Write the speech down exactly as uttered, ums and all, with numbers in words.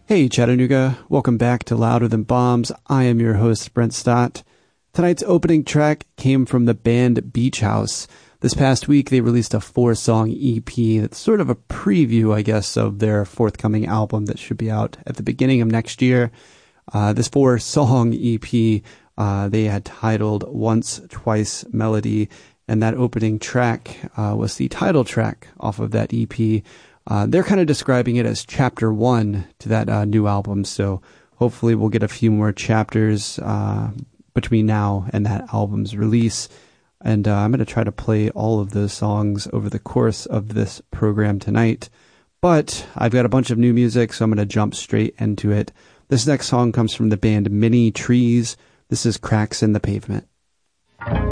Hey Chattanooga, welcome back to Louder Than Bombs. I am your host, Brent Stott. Tonight's opening track came from the band Beach House. This past week, they released a four-song E P that's sort of a preview, I guess, of their forthcoming album that should be out at the beginning of next year. Uh, this four-song E P, uh, they had titled Once, Twice, Melody, and that opening track uh, was the title track off of that E P. Uh, they're kind of describing it as chapter one to that uh, new album, so hopefully we'll get a few more chapters uh, between now and that album's release. And uh, I'm going to try to play all of those songs over the course of this program tonight. But I've got a bunch of new music, so I'm going to jump straight into it. This next song comes from the band Mini Trees. This is Cracks in the Pavement.